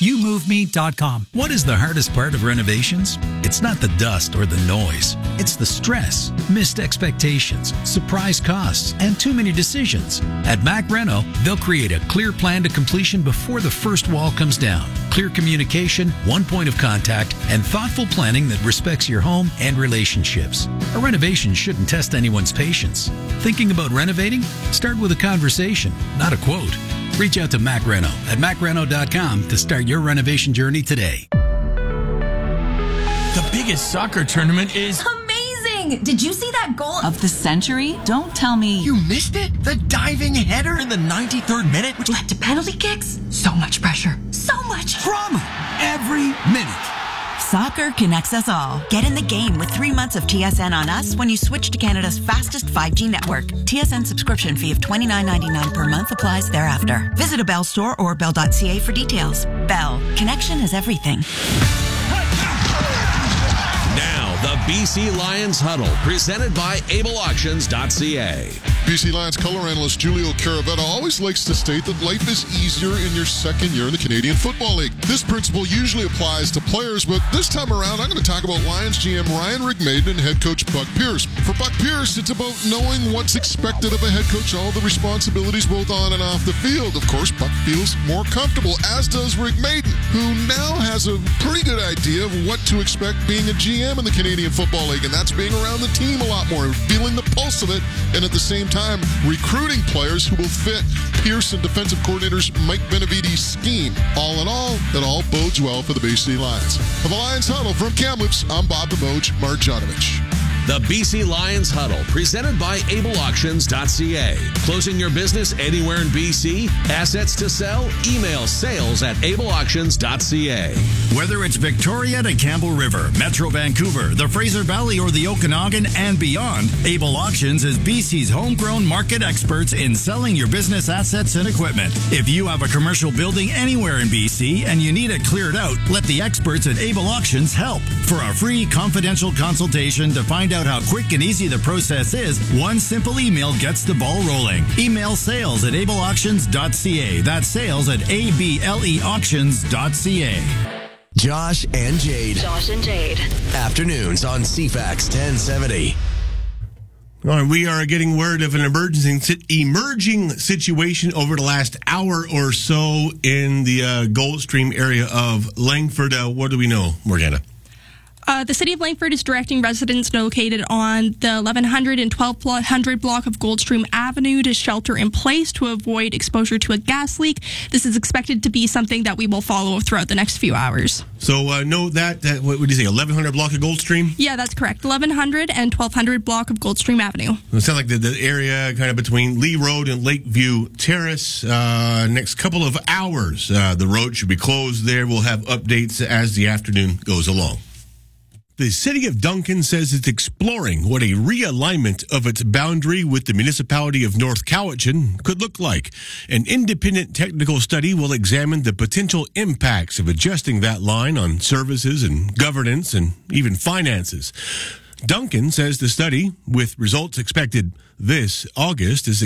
YouMoveMe.com. What is the hardest part of renovations? It's not the dust or the noise. It's the stress, missed expectations, surprise costs, and too many decisions. At Mac Reno, they'll create a clear plan to completion before the first wall comes down. Clear communication, one point of contact, and thoughtful planning that respects your home and relationships. A renovation shouldn't test anyone's patience. Thinking about renovating? Start with a conversation, not a quote. Reach out to Mac Reno at macreno.com to start your renovation journey today. The biggest soccer tournament is amazing! Did you see that goal of the century? Don't tell me you missed it. The diving header in the 93rd minute, which led to penalty kicks. So much pressure. So much drama every minute. Soccer connects us all. Get in the game with 3 months of TSN on us when you switch to Canada's fastest 5G network. TSN subscription fee of $29.99 per month applies thereafter. Visit a Bell store or bell.ca for details. Bell. Connection is everything. Now, the BC Lions Huddle, presented by AbleAuctions.ca. BC Lions color analyst Julio Caravetta always likes to state that life is easier in your second year in the Canadian Football League. This principle usually applies to players, but this time around, I'm going to talk about Lions GM Ryan Rigmaiden and head coach Buck Pierce. For Buck Pierce, it's about knowing what's expected of a head coach, all the responsibilities both on and off the field. Of course, Buck feels more comfortable, as does Rigmaiden, who now has a pretty good idea of what to expect being a GM in the Canadian Football League, and that's being around the team a lot more, feeling the pulse of it, and at the same time recruiting players who will fit Pierce and defensive coordinators Mike Benevides' scheme. All in all, it all bodes well for the BC Lions. For the Lions Huddle from Kamloops, I'm Bob Demoj Marjanovic. The BC Lions Huddle, presented by AbleAuctions.ca. Closing your business anywhere in BC? Assets to sell? Email sales@AbleAuctions.ca. Whether it's Victoria to Campbell River, Metro Vancouver, the Fraser Valley, or the Okanagan and beyond, Able Auctions is BC's homegrown market experts in selling your business assets and equipment. If you have a commercial building anywhere in BC and you need it cleared out, let the experts at Able Auctions help. For a free confidential consultation to find out how quick and easy the process is, one simple email gets the ball rolling. Email sales@ableauctions.ca. That's sales@ableauctions.ca. Josh and Jade. Josh and Jade. Afternoons on CFAX 1070. All right, we are getting word of an emerging situation over the last hour or so in the Goldstream area of Langford. What do we know, Morgana? The City of Langford is directing residents located on the 1100 and 1200 block of Goldstream Avenue to shelter in place to avoid exposure to a gas leak. This is expected to be something that we will follow throughout the next few hours. So know that what would you say, 1100 block of Goldstream? Yeah, that's correct. 1100 and 1200 block of Goldstream Avenue. It sounds like the area kind of between Lee Road and Lakeview Terrace. Next couple of hours, the road should be closed there. We'll have updates as the afternoon goes along. The City of Duncan says it's exploring what a realignment of its boundary with the municipality of North Cowichan could look like. An independent technical study will examine the potential impacts of adjusting that line on services and governance and even finances. Duncan says the study, with results expected this August, is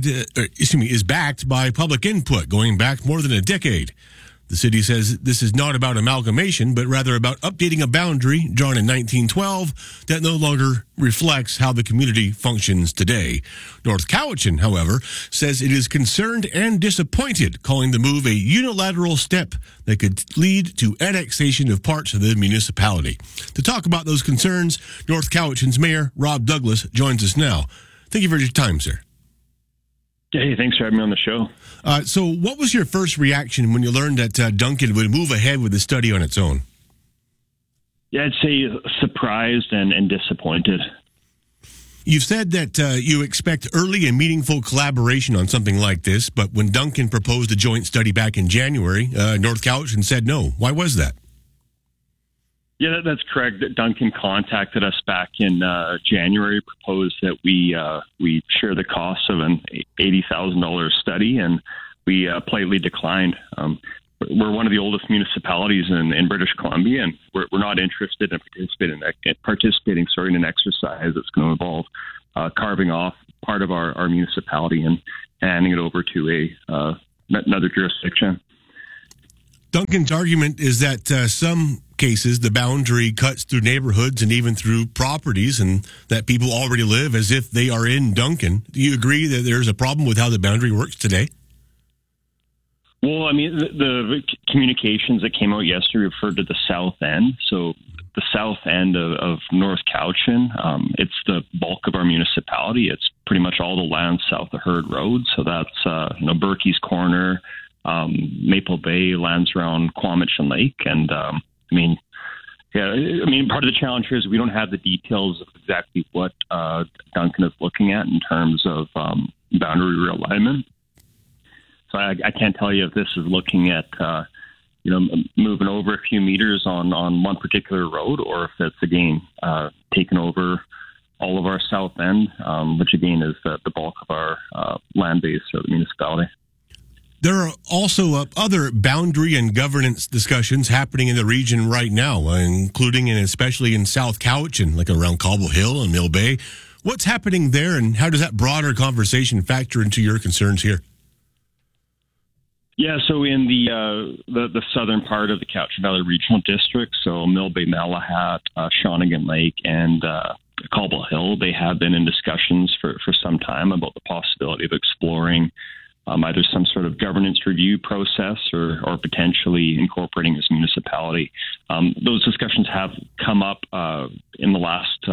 backed by public input going back more than a decade. The city says this is not about amalgamation, but rather about updating a boundary drawn in 1912 that no longer reflects how the community functions today. North Cowichan, however, says it is concerned and disappointed, calling the move a unilateral step that could lead to annexation of parts of the municipality. To talk about those concerns, North Cowichan's Mayor Rob Douglas joins us now. Thank you for your time, sir. Hey, thanks for having me on the show. So what was your first reaction when you learned that Duncan would move ahead with the study on its own? Yeah, I'd say surprised and disappointed. You've said that you expect early and meaningful collaboration on something like this, but when Duncan proposed a joint study back in January, North Cowichan said no. Why was that? Yeah, that's correct. Duncan contacted us back in January, proposed that we share the cost of an $80,000 study, and we politely declined. We're one of the oldest municipalities in British Columbia, and we're not interested in participating in an exercise that's going to involve carving off part of our municipality and handing it over to another jurisdiction. Duncan's argument is that some cases the boundary cuts through neighborhoods and even through properties, and that people already live as if they are in Duncan. Do you agree that there's a problem with how the boundary works today? Well, I mean, the communications that came out yesterday referred to the south end. So the south end of North Cowichan, it's the bulk of our municipality. It's pretty much all the land south of Herd Road. So that's, Berkey's Corner, Maple Bay, lands around Quamachin Lake. And, part of the challenge here is we don't have the details of exactly what Duncan is looking at in terms of boundary realignment. So I can't tell you if this is looking at, moving over a few meters on one particular road, or if it's, again, taking over all of our south end, which, again, is the bulk of our land base or the municipality. There are also other boundary and governance discussions happening in the region right now, including and especially in South Cowichan, like around Cobble Hill and Mill Bay. What's happening there, and how does that broader conversation factor into your concerns here? Yeah, so in the southern part of the Cowichan Valley Regional District, so Mill Bay, Malahat, Shawnigan Lake, and Cobble Hill, they have been in discussions for some time about the possibility of exploring either some sort of governance review process or potentially incorporating this municipality. Those discussions have come up in the last,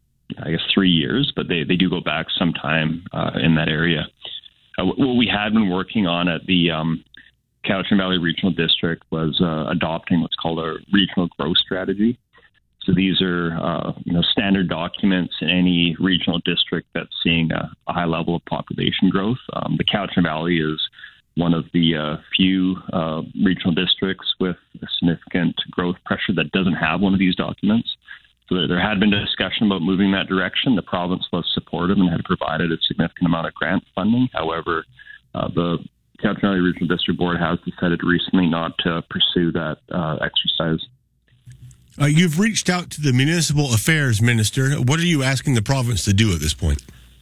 3 years, but they do go back some time in that area. What we had been working on at the Cowichan Valley Regional District was adopting what's called a regional growth strategy. So these are standard documents in any regional district that's seeing a high level of population growth. The Cowichan Valley is one of the few regional districts with a significant growth pressure that doesn't have one of these documents. So there had been discussion about moving that direction. The province was supportive and had provided a significant amount of grant funding. However, the Cowichan Valley Regional District Board has decided recently not to pursue that exercise. You've reached out to the Municipal Affairs Minister. What are you asking the province to do at this point?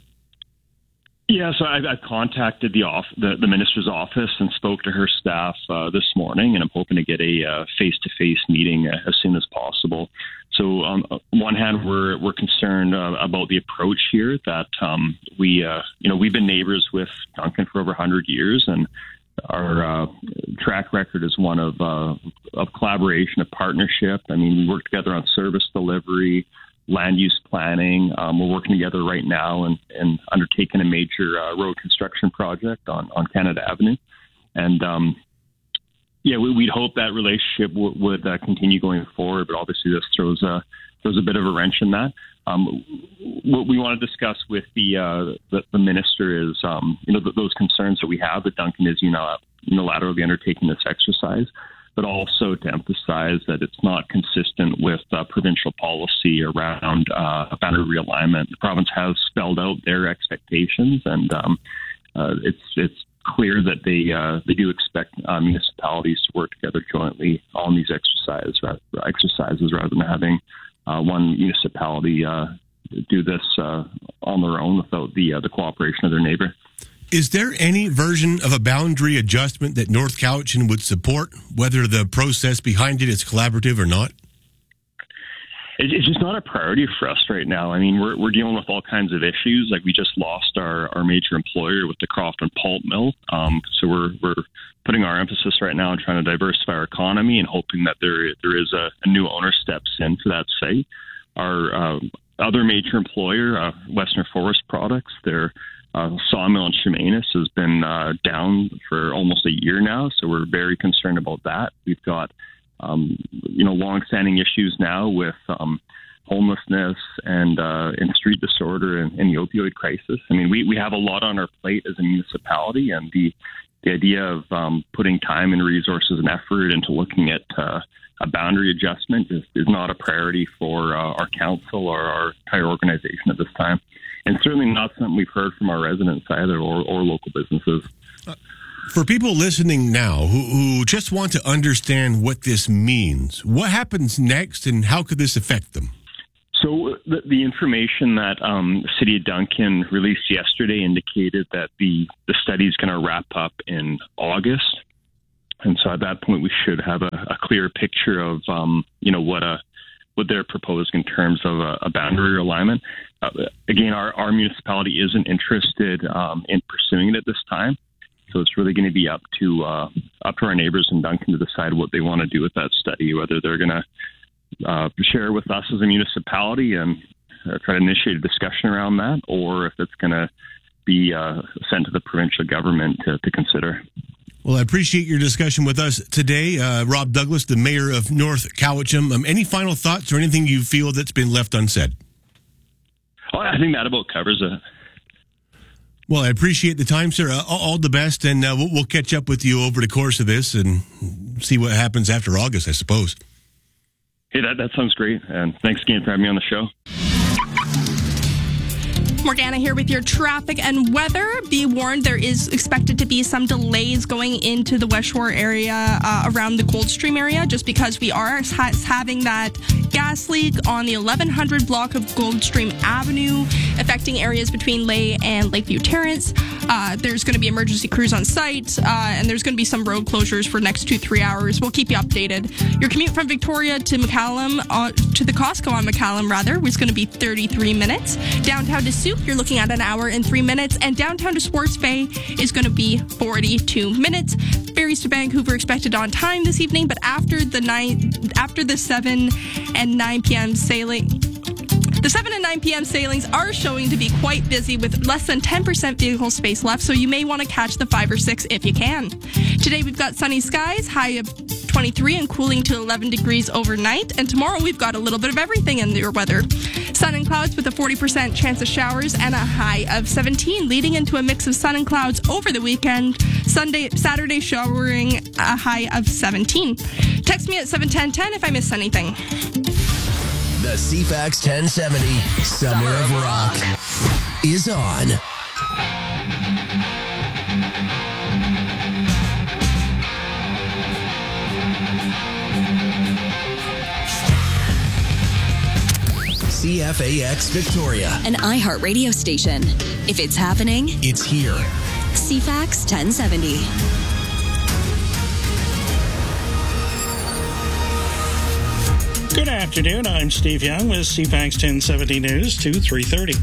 Yeah, so I've contacted the minister's office and spoke to her staff this morning, and I'm hoping to get a face-to-face meeting as soon as possible. So on one hand, we're concerned about the approach here that we've been neighbors with Duncan for over 100 years, and our track record is one of collaboration, of partnership. I mean, we work together on service delivery, land use planning. We're working together right now and undertaking a major road construction project on Canada Avenue. And we'd hope that relationship would continue going forward, but obviously this throws a bit of a wrench in that. What we want to discuss with the minister is, those concerns that we have that Duncan is unilaterally undertaking this exercise, but also to emphasize that it's not consistent with provincial policy around boundary realignment. The province has spelled out their expectations, and it's clear that they do expect municipalities to work together jointly on these exercises rather than having one municipality do this on their own without the cooperation of their neighbor. Is there any version of a boundary adjustment that North Cowichan would support, whether the process behind it is collaborative or not? It's just not a priority for us right now. I mean, we're dealing with all kinds of issues. Like, we just lost our major employer with the Crofton Pulp Mill. So we're putting our emphasis right now on trying to diversify our economy and hoping that there is a new owner steps into that site. Our other major employer, Western Forest Products, their sawmill in Chemainus has been down for almost a year now. So we're very concerned about that. We've got long-standing issues now with homelessness and street disorder and the opioid crisis. I mean, we have a lot on our plate as a municipality, and the idea of putting time and resources and effort into looking at a boundary adjustment is not a priority for our council or our entire organization at this time, and certainly not something we've heard from our residents either or local businesses. For people listening now who just want to understand what this means, what happens next and how could this affect them? So the information that the City of Duncan released yesterday indicated that the study is going to wrap up in August. And so at that point, we should have a clear picture of, what they're proposing in terms of a boundary alignment. Again, our municipality isn't interested in pursuing it at this time. So it's really going to be up to our neighbors in Duncan to decide what they want to do with that study, whether they're going to share with us as a municipality and try to initiate a discussion around that, or if it's going to be sent to the provincial government to consider. Well, I appreciate your discussion with us today. Rob Douglas, the mayor of North Cowichan. Any final thoughts or anything you feel that's been left unsaid? Oh, I think that about covers it. Well, I appreciate the time, sir. All the best, and we'll catch up with you over the course of this and see what happens after August, I suppose. Hey, that sounds great, and thanks again for having me on the show. Morgana here with your traffic and weather. Be warned, there is expected to be some delays going into the West Shore area around the Coldstream area, just because we are having that gas leak on the 1100 block of Coldstream Avenue, affecting areas between Lay and Lakeview Terrace. There's going to be emergency crews on site, and there's going to be some road closures for next 2-3 hours. We'll keep you updated. Your commute from Victoria to McCallum, to the Costco on McCallum, was going to be 33 minutes. Downtown to Soup, you're looking at an hour and 3 minutes, and downtown to Sports Bay is going to be 42 minutes. Ferries to Vancouver expected on time this evening, but after the 7 and 9 p.m. sailing. The 7 and 9 p.m. sailings are showing to be quite busy with less than 10% vehicle space left, so you may want to catch the 5 or 6 if you can. Today we've got sunny skies, high of 23 and cooling to 11 degrees overnight, and tomorrow we've got a little bit of everything in your weather. Sun and clouds with a 40% chance of showers and a high of 17, leading into a mix of sun and clouds over the weekend. Saturday showering, a high of 17. Text me at 71010 if I miss anything. The CFAX 1070 Summer of Rock is on. CFAX Victoria, an iHeart radio station. If it's happening, it's here. CFAX 1070. Good afternoon. I'm Steve Young with CFAX 1070 News to 3:30.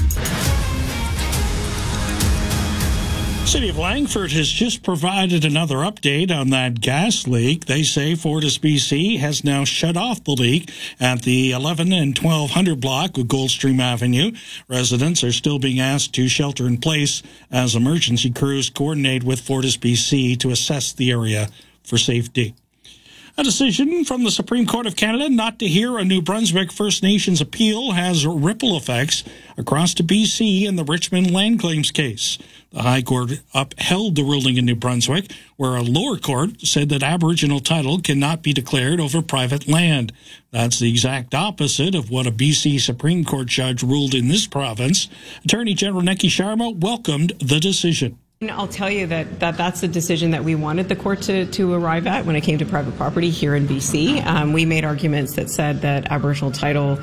City of Langford has just provided another update on that gas leak. They say FortisBC has now shut off the leak at the 11 and 1200 block of Goldstream Avenue. Residents are still being asked to shelter in place as emergency crews coordinate with FortisBC to assess the area for safety. A decision from the Supreme Court of Canada not to hear a New Brunswick First Nations appeal has ripple effects across to BC in the Richmond land claims case. The High Court upheld the ruling in New Brunswick, where a lower court said that Aboriginal title cannot be declared over private land. That's the exact opposite of what a BC Supreme Court judge ruled in this province. Attorney General Neki Sharma welcomed the decision. I'll tell you that's the decision that we wanted the court to arrive at when it came to private property here in BC. We made arguments that said that Aboriginal title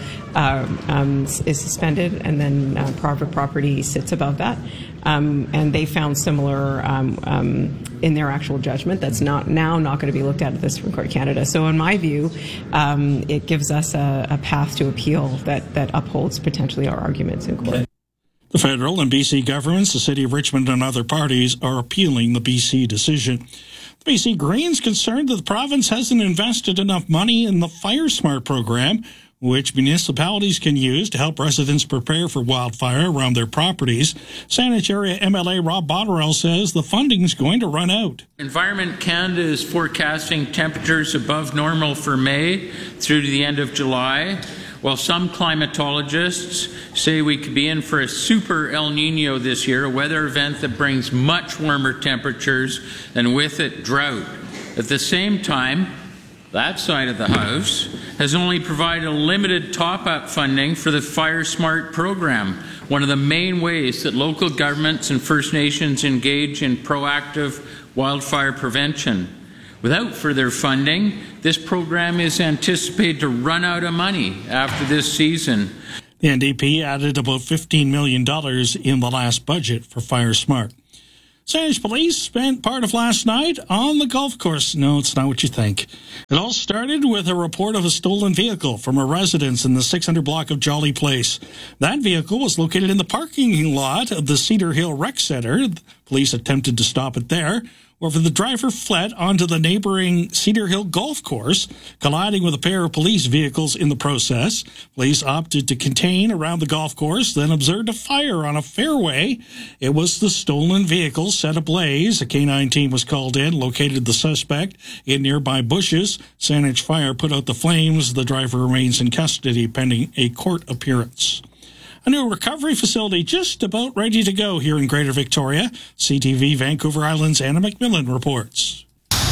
is suspended and then private property sits above that. And they found similar in their actual judgment. That's not going to be looked at the Supreme Court of Canada. So in my view, it gives us a path to appeal that upholds potentially our arguments in court. The federal and BC governments, the City of Richmond and other parties are appealing the BC decision. The BC Greens concerned that the province hasn't invested enough money in the Fire Smart program, which municipalities can use to help residents prepare for wildfire around their properties. Saanich area MLA Rob Botterill says the funding is going to run out. Environment Canada is forecasting temperatures above normal for May through to the end of July. While some climatologists say we could be in for a super El Nino this year, a weather event that brings much warmer temperatures and with it drought. At the same time, that side of the House has only provided limited top-up funding for the Fire Smart program, one of the main ways that local governments and First Nations engage in proactive wildfire prevention. Without further funding, this program is anticipated to run out of money after this season. The NDP added about $15 million in the last budget for Fire Smart. Saanich police spent part of last night on the golf course. No, it's not what you think. It all started with a report of a stolen vehicle from a residence in the 600 block of Jolly Place. That vehicle was located in the parking lot of the Cedar Hill Rec Center. The police attempted to stop it there, where the driver fled onto the neighboring Cedar Hill golf course, colliding with a pair of police vehicles in the process. Police opted to contain around the golf course, then observed a fire on a fairway. It was the stolen vehicle set ablaze. A K-9 team was called in, located the suspect in nearby bushes. Saanich Fire put out the flames. The driver remains in custody pending a court appearance. A new recovery facility just about ready to go here in Greater Victoria. CTV Vancouver Island's Anna McMillan reports.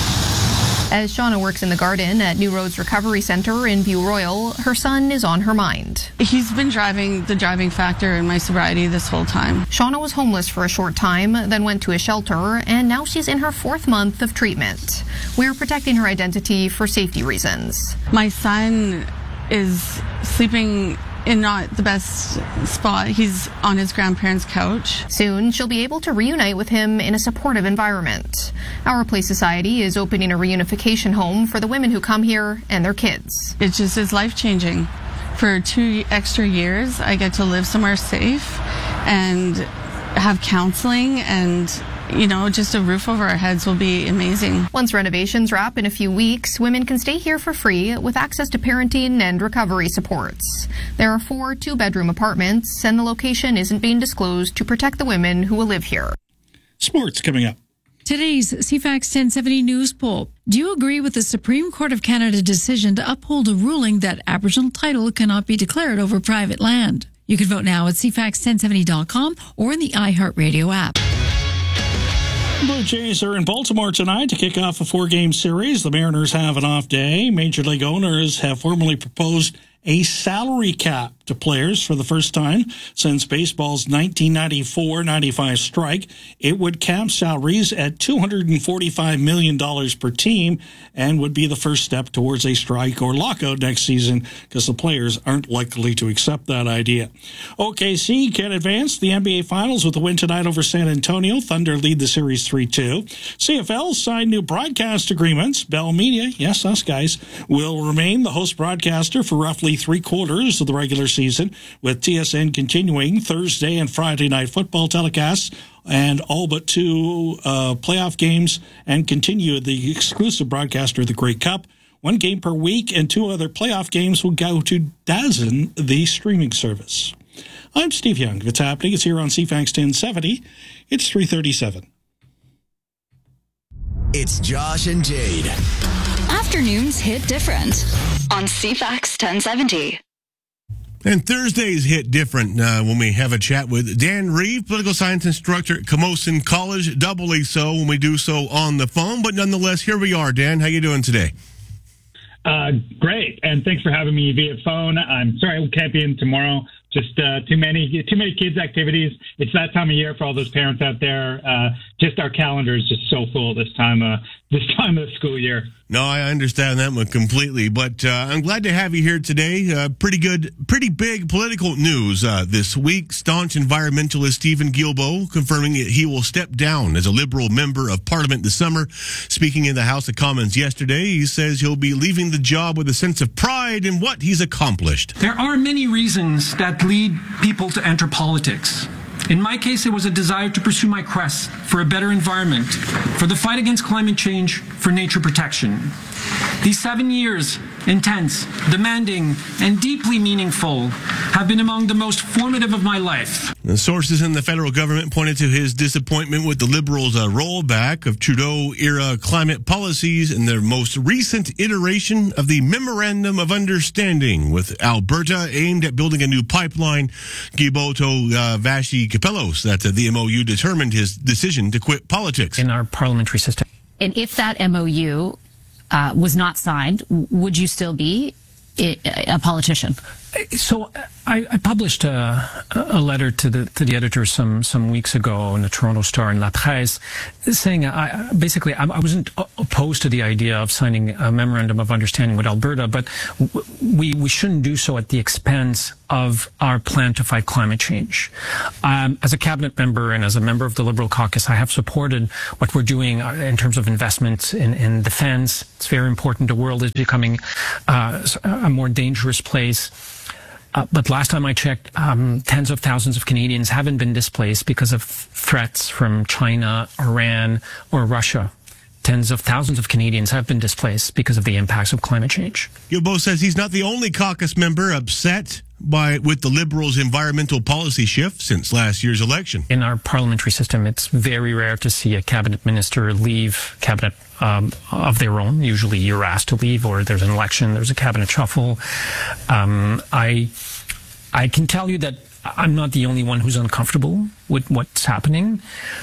As Shauna works in the garden at New Roads Recovery Centre in View Royal, her son is on her mind. He's been the driving factor in my sobriety this whole time. Shauna was homeless for a short time, then went to a shelter, and now she's in her 4th month of treatment. We're protecting her identity for safety reasons. My son is sleeping in not the best spot. He's on his grandparents' couch. Soon, she'll be able to reunite with him in a supportive environment. Our Place Society is opening a reunification home for the women who come here and their kids. It just is life-changing. For 2 extra years, I get to live somewhere safe and have counseling, and just a roof over our heads will be amazing. Once renovations wrap in a few weeks, women can stay here for free with access to parenting and recovery supports. There are 4 2-bedroom apartments, and the location isn't being disclosed to protect the women who will live here. Sports coming up. Today's CFAX 1070 News poll. Do you agree with the Supreme Court of Canada decision to uphold a ruling that Aboriginal title cannot be declared over private land? You can vote now at cfax1070.com or in the iHeartRadio app. Blue Jays are in Baltimore tonight to kick off a 4-game series. The Mariners have an off day. Major League owners have formally proposed a salary cap to players for the first time since baseball's 1994-95 strike. It would cap salaries at $245 million per team and would be the first step towards a strike or lockout next season because the players aren't likely to accept that idea. OKC can advance the NBA Finals with a win tonight over San Antonio. Thunder lead the series 3-2. CFL signed new broadcast agreements. Bell Media, yes, us guys, will remain the host broadcaster for roughly 3/4 of the regular season, with TSN continuing Thursday and Friday night football telecasts and all but 2 playoff games, and continue the exclusive broadcaster of the Grey Cup. 1 game per week, and 2 other playoff games will go to DAZN, the streaming service. I'm Steve Young. If it's happening, it's here on CFAX 1070. It's 3:37. It's Josh and Jade. Afternoons hit different on CFAX 1070. And Thursdays hit different when we have a chat with Dan Reeve, political science instructor at Camosun College, doubly so when we do so on the phone. But nonetheless, here we are. Dan, how you doing today? Great, and thanks for having me via phone. I'm sorry I can't be in tomorrow. Just too many kids' activities. It's that time of year for all those parents out there. Just our calendar is just so full this time of the school year. No, I understand that one completely, but I'm glad to have you here today. Pretty big political news this week. Staunch environmentalist Stephen Guilbeault confirming that he will step down as a Liberal member of Parliament this summer. Speaking in the House of Commons yesterday, he says he'll be leaving the job with a sense of pride in what he's accomplished. There are many reasons that lead people to enter politics. In my case, it was a desire to pursue my quest for a better environment, for the fight against climate change, for nature protection. These 7 years, intense, demanding, and deeply meaningful, have been among the most formative of my life. The sources in the federal government pointed to his disappointment with the Liberals' rollback of Trudeau-era climate policies and their most recent iteration of the Memorandum of Understanding with Alberta aimed at building a new pipeline. Guilbeault told Vashi Kapelos that the MOU determined his decision to quit politics. In our parliamentary system. And if that MOU was not signed, would you still be a politician? So I published a letter to the editor some weeks ago in the Toronto Star and La Presse, saying I wasn't opposed to the idea of signing a memorandum of understanding with Alberta, but we shouldn't do so at the expense of our plan to fight climate change. As a cabinet member and as a member of the Liberal caucus, I have supported what we're doing in terms of investments in defense. It's very important. The world is becoming a more dangerous place. But last time I checked, tens of thousands of Canadians haven't been displaced because of threats from China, Iran, or Russia. Tens of thousands of Canadians have been displaced because of the impacts of climate change. Guilbeault says he's not the only caucus member upset with the Liberals' environmental policy shift since last year's election. In our parliamentary system, it's very rare to see a cabinet minister leave cabinet of their own. Usually you're asked to leave, or there's an election, there's a cabinet shuffle. I can tell you that I'm not the only one who's uncomfortable with what's happening.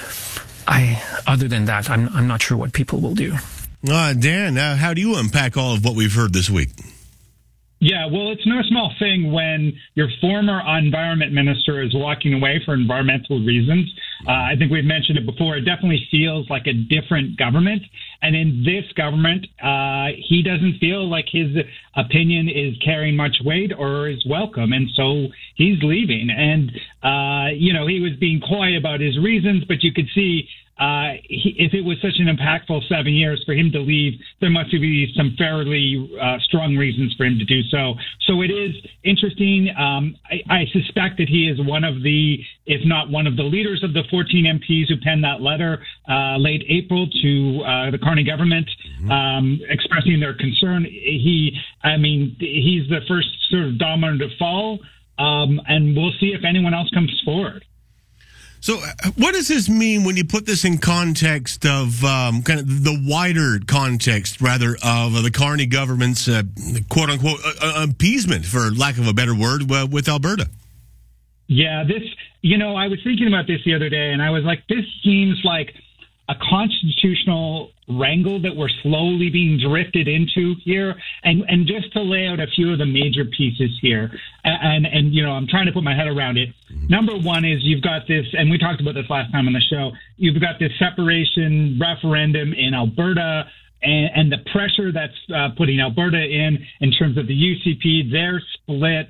Other than that, I'm not sure what people will do. Dan, how do you unpack all of what we've heard this week? Yeah, well, it's no small thing when your former environment minister is walking away for environmental reasons. I think we've mentioned it before. It definitely feels like a different government. And in this government, he doesn't feel like his opinion is carrying much weight or is welcome. And so he's leaving. And, he was being coy about his reasons, but you could see if it was such an impactful 7 years for him to leave, there must be some fairly strong reasons for him to do so. So it is interesting. I suspect that he is one of the, if not one of the leaders of the 14 MPs who penned that letter late April to the Carney government, expressing their concern. He's the first sort of domino to fall, and we'll see if anyone else comes forward. So what does this mean when you put this in context of kind of the wider context, rather, of the Carney government's quote-unquote appeasement, for lack of a better word, with Alberta? Yeah, I was thinking about this the other day, and I was like, this seems like a constitutional wrangle that we're slowly being drifted into here. And just to lay out a few of the major pieces here, and I'm trying to put my head around it. Number one is you've got this, and we talked about this last time on the show, you've got this separation referendum in Alberta, and the pressure that's putting Alberta in terms of the UCP, their split,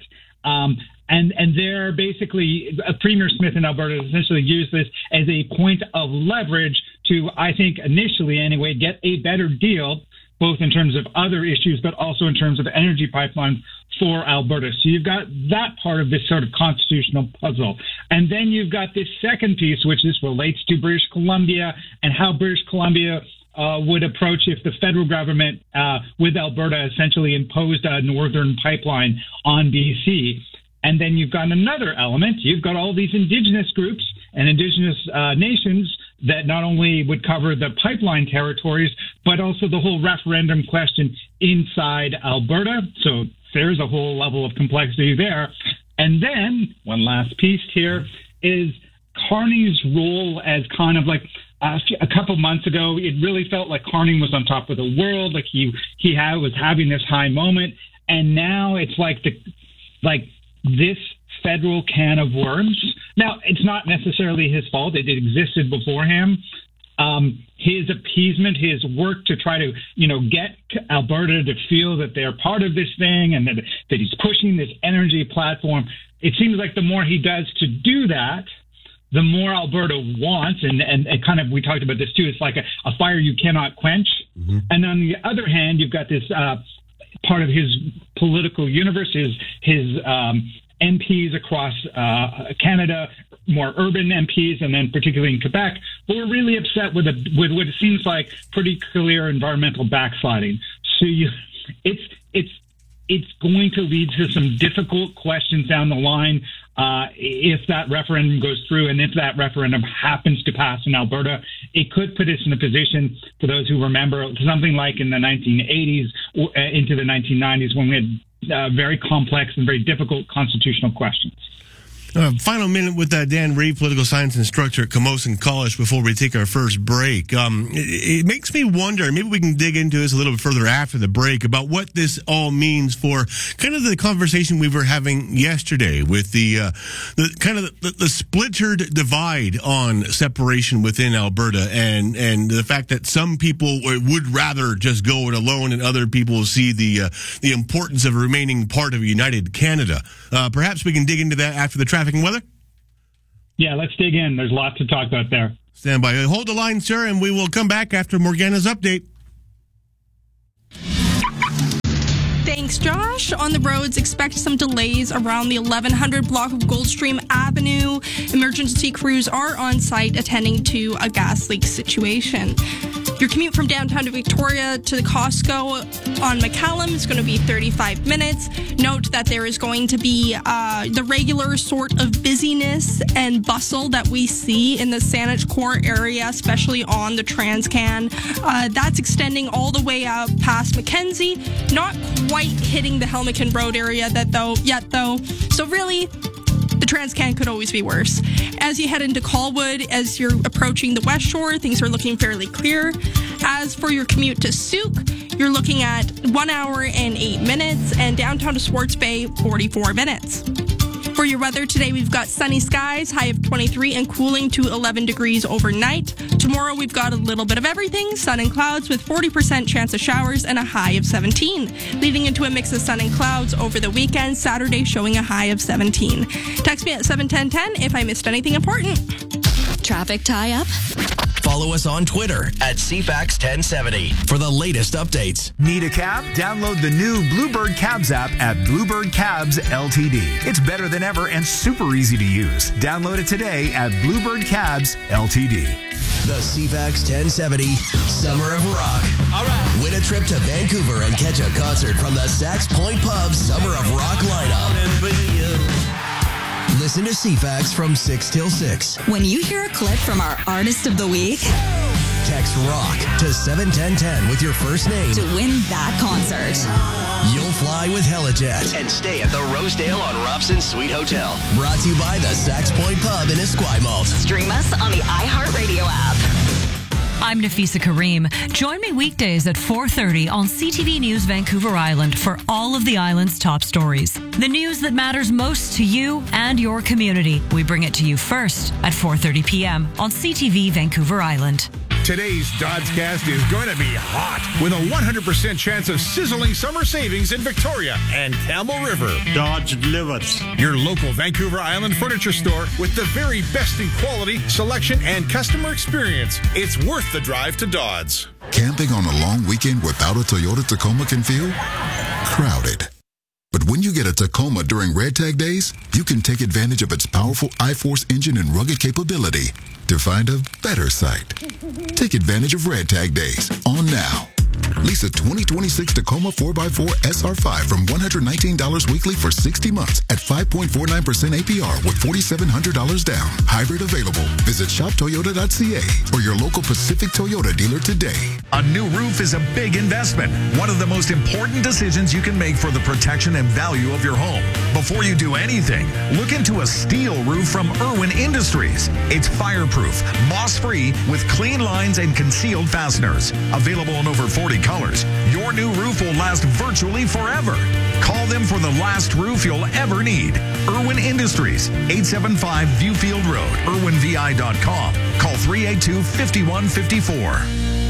and they're basically, Premier Smith in Alberta essentially used this as a point of leverage to, I think, initially anyway, get a better deal, both in terms of other issues, but also in terms of energy pipelines for Alberta. So you've got that part of this sort of constitutional puzzle. And then you've got this second piece, which relates to British Columbia and how British Columbia would approach if the federal government with Alberta essentially imposed a northern pipeline on BC. And then you've got another element. You've got all these indigenous groups and indigenous nations that not only would cover the pipeline territories, but also the whole referendum question inside Alberta. So there's a whole level of complexity there. And then one last piece here is Carney's role as kind of like a couple months ago, it really felt like Carney was on top of the world, like he was having this high moment. And now it's like this federal can of worms. Now, it's not necessarily his fault. It existed before him. His appeasement, his work to try to, get Alberta to feel that they're part of this thing and that he's pushing this energy platform. It seems like the more he does to do that, the more Alberta wants. And kind of, we talked about this too. It's like a fire you cannot quench. Mm-hmm. And on the other hand, you've got this part of his political universe, his MPs across Canada, more urban MPs, and then particularly in Quebec, who are really upset with what it seems like pretty clear environmental backsliding. So it's going to lead to some difficult questions down the line if that referendum goes through, and if that referendum happens to pass in Alberta. It could put us in a position, for those who remember, something like in the 1980s into the 1990s, when we had very complex and very difficult constitutional questions. Final minute with Dan Reeve, political science instructor at Camosun College, before we take our first break. It makes me wonder, maybe we can dig into this a little bit further after the break, about what this all means for kind of the conversation we were having yesterday with the splintered divide on separation within Alberta, and the fact that some people would rather just go it alone and other people see the importance of remaining part of a united Canada. Perhaps we can dig into that after the traffic and weather? Yeah, let's dig in. There's lots to talk about there. Stand by. Hold the line, sir, and we will come back after Morgana's update. Thanks, Josh. On the roads, expect some delays around the 1100 block of Goldstream Avenue. Emergency crews are on site attending to a gas leak situation. Your commute from downtown to Victoria to the Costco on McCallum is going to be 35 minutes. Note that there is going to be the regular sort of busyness and bustle that we see in the Saanich Core area, especially on the Transcan. That's extending all the way out past Mackenzie, not quite hitting the Helmicon Road area yet though. So really, the Transcan could always be worse. As you head into Colwood, as you're approaching the West Shore, things are looking fairly clear. As for your commute to Souk, you're looking at 1 hour and 8 minutes, and downtown to Swartz Bay, 44 minutes. For your weather today, we've got sunny skies, high of 23 and cooling to 11 degrees overnight. Tomorrow, we've got a little bit of everything, sun and clouds with 40% chance of showers and a high of 17. Leading into a mix of sun and clouds over the weekend, Saturday showing a high of 17. Text me at 71010 if I missed anything important. Traffic tie-up? Follow us on Twitter at CFAX1070 for the latest updates. Need a cab? Download the new Bluebird Cabs app at Bluebird Cabs Ltd. It's better than ever and super easy to use. Download it today at Bluebird Cabs Ltd. The CFAX 1070 Summer of Rock. All right. Win a trip to Vancouver and catch a concert from the Sax Point Pub Summer of Rock lineup. Listen to CFAX from 6 till 6. When you hear a clip from our Artist of the Week, text ROCK to 71010 with your first name to win that concert. You'll fly with Helijet and stay at the Rosedale on Robson Suite Hotel. Brought to you by the Sax Point Pub in Esquimalt. Stream us on the iHeartRadio app. I'm Nafisa Kareem. Join me weekdays at 4:30 on CTV News Vancouver Island for all of the island's top stories. The news that matters most to you and your community. We bring it to you first at 4:30 p.m. on CTV Vancouver Island. Today's Dodscast is going to be hot with a 100% chance of sizzling summer savings in Victoria and Campbell River. Dodge delivers. Your local Vancouver Island furniture store with the very best in quality, selection, and customer experience. It's worth the drive to Dodds. Camping on a long weekend without a Toyota Tacoma can feel crowded. But when you get a Tacoma during Red Tag Days, you can take advantage of its powerful iForce engine and rugged capability to find a better site. Take advantage of Red Tag Days on now. Lease a 2026 Tacoma 4x4 SR5 from $119 weekly for 60 months at 5.49% APR with $4,700 down. Hybrid available. Visit shoptoyota.ca or your local Pacific Toyota dealer today. A new roof is a big investment. One of the most important decisions you can make for the protection and value of your home. Before you do anything, look into a steel roof from Irwin Industries. It's fireproof, moss-free, with clean lines and concealed fasteners. Available in over 40 colors. Your new roof will last virtually forever. Call them for the last roof you'll ever need. Irwin Industries, 875 Viewfield Road, irwinvi.com. Call 382-5154.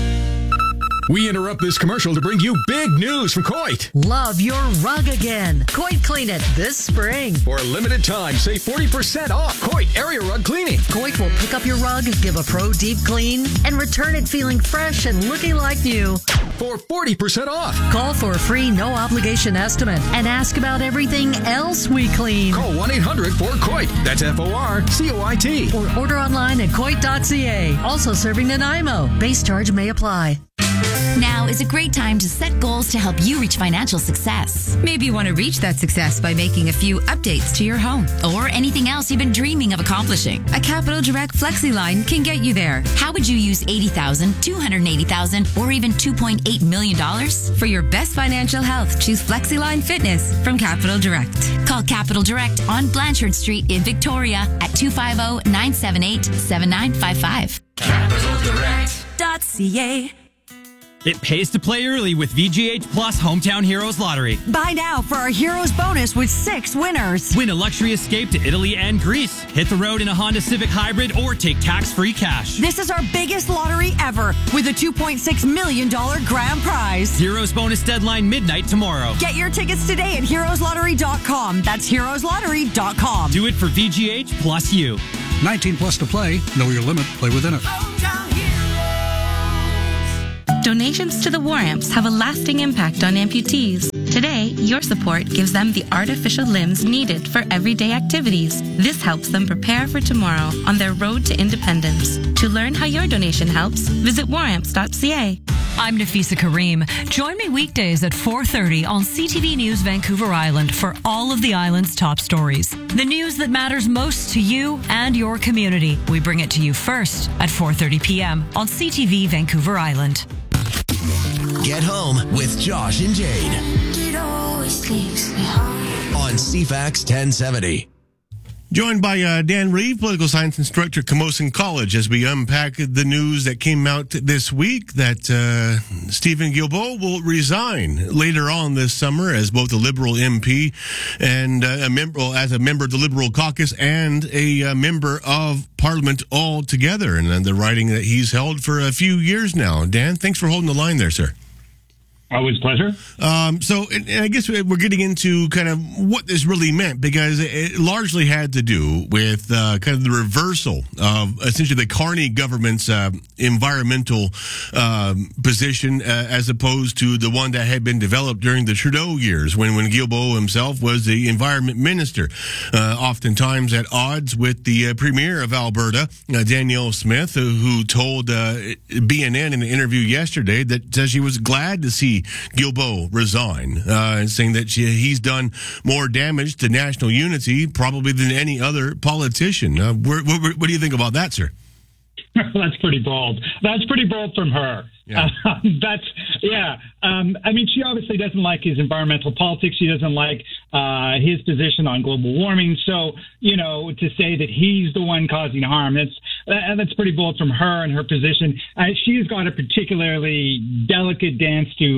We interrupt this commercial to bring you big news from Coit. Love your rug again. Coit Clean It this spring. For a limited time, save 40% off Coit Area Rug Cleaning. Coit will pick up your rug, give a pro deep clean, and return it feeling fresh and looking like new. For 40% off. Call for a free no-obligation estimate and ask about everything else we clean. Call 1-800-4COIT. That's FORCOIT. Or order online at coit.ca. Also serving Nanaimo. Base charge may apply. Now is a great time to set goals to help you reach financial success. Maybe you want to reach that success by making a few updates to your home or anything else you've been dreaming of accomplishing. A Capital Direct FlexiLine can get you there. How would you use $80,000, $280,000, or even $2.8 million? For your best financial health, choose FlexiLine Fitness from Capital Direct. Call Capital Direct on Blanchard Street in Victoria at 250-978-7955. CapitalDirect.ca. It pays to play early with VGH Plus Hometown Heroes Lottery. Buy now for our Heroes bonus with 6 winners. Win a luxury escape to Italy and Greece. Hit the road in a Honda Civic Hybrid or take tax-free cash. This is our biggest lottery ever with a $2.6 million grand prize. Heroes bonus deadline midnight tomorrow. Get your tickets today at heroeslottery.com. That's heroeslottery.com. Do it for VGH plus you. 19 plus to play. Know your limit. Play within it. Donations to the War Amps have a lasting impact on amputees. Today, your support gives them the artificial limbs needed for everyday activities. This helps them prepare for tomorrow on their road to independence. To learn how your donation helps, visit waramps.ca. I'm Nafisa Kareem. Join me weekdays at 4:30 on CTV News Vancouver Island for all of the island's top stories. The news that matters most to you and your community. We bring it to you first at 4:30 p.m. on CTV Vancouver Island. Get home with Josh and Jade on CFAX 1070. Joined by Dan Reeve, political science instructor at Camosun College, as we unpack the news that came out this week that Stephen Guilbeault will resign later on this summer as both a Liberal MP and as a member of the Liberal caucus and a member of Parliament altogether. And the writing that he's held for a few years now. Dan, thanks for holding the line there, sir. Always a pleasure. So I guess we're getting into kind of what this really meant, because it largely had to do with kind of the reversal of essentially the Carney government's environmental position as opposed to the one that had been developed during the Trudeau years when Guilbeault himself was the environment minister, oftentimes at odds with the premier of Alberta, Danielle Smith, who told BNN in an interview yesterday that she was glad to see Guilbeault resign, saying that he's done more damage to national unity probably than any other politician. What do you think about that, sir? That's pretty bold. That's pretty bold from her. Yeah. I mean, she obviously doesn't like his environmental politics. She doesn't like his position on global warming. So, to say that he's the one causing harm, that's pretty bold from her and her position. She's got a particularly delicate dance to